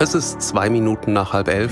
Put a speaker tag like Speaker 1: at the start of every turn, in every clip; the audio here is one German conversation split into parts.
Speaker 1: Es ist 2 Minuten nach 10:30.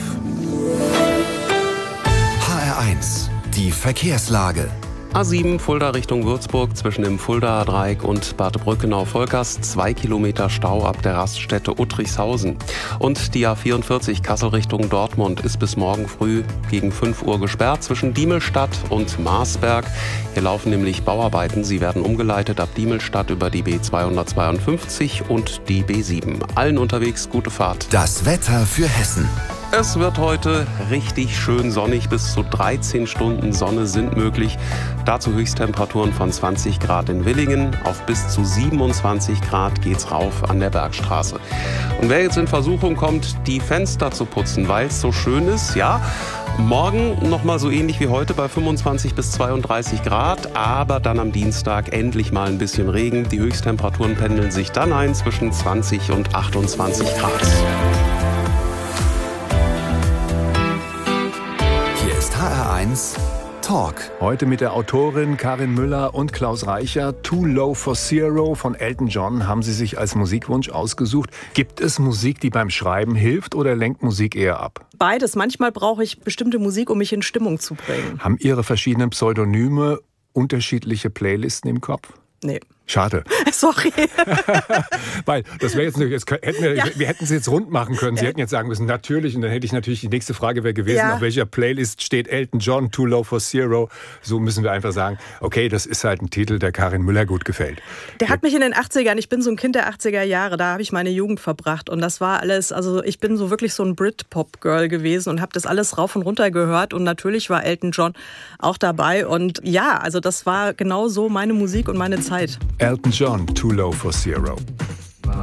Speaker 2: HR1, die Verkehrslage.
Speaker 1: A7 Fulda Richtung Würzburg zwischen dem Fuldaer Dreieck und Bad Brückenau-Volkers 2 Kilometer Stau ab der Raststätte Uttrichshausen. Und die A44 Kassel Richtung Dortmund ist bis morgen früh gegen 5 Uhr gesperrt zwischen Diemelstadt und Marsberg. Hier laufen nämlich Bauarbeiten. Sie werden umgeleitet ab Diemelstadt über die B252 und die B7. Allen unterwegs gute Fahrt.
Speaker 2: Das Wetter für Hessen.
Speaker 1: Es wird heute richtig schön sonnig, bis zu 13 Stunden Sonne sind möglich. Dazu Höchsttemperaturen von 20 Grad in Willingen. Auf bis zu 27 Grad geht's rauf an der Bergstraße. Und wer jetzt in Versuchung kommt, die Fenster zu putzen, weil es so schön ist, ja, morgen nochmal so ähnlich wie heute bei 25 bis 32 Grad, aber dann am Dienstag endlich mal ein bisschen Regen. Die Höchsttemperaturen pendeln sich dann ein zwischen 20 und 28 Grad.
Speaker 2: HR1 Talk.
Speaker 3: Heute mit der Autorin Karin Müller und Klaus Reicher. Too Low for Zero von Elton John haben Sie sich als Musikwunsch ausgesucht. Gibt es Musik, die beim Schreiben hilft, oder lenkt Musik eher ab?
Speaker 4: Beides. Manchmal brauche ich bestimmte Musik, um mich in Stimmung zu bringen.
Speaker 3: Haben Ihre verschiedenen Pseudonyme unterschiedliche Playlisten im Kopf?
Speaker 4: Nee.
Speaker 3: Schade.
Speaker 4: Sorry.
Speaker 3: Weil das wäre wir hätten es jetzt rund machen können. Sie hätten jetzt sagen müssen, natürlich, und dann hätte ich natürlich, die nächste Frage wäre gewesen, auf welcher Playlist steht Elton John, Too Low for Zero. So müssen wir einfach sagen, okay, das ist halt ein Titel, der Karin Müller gut gefällt.
Speaker 4: Der hat mich in den 80ern, ich bin so ein Kind der 80er Jahre, da habe ich meine Jugend verbracht und das war alles, also ich bin so wirklich so ein Britpop-Girl gewesen und habe das alles rauf und runter gehört und natürlich war Elton John auch dabei und ja, also das war genau so meine Musik und meine Zeit.
Speaker 3: Elton John, Too Low for Zero.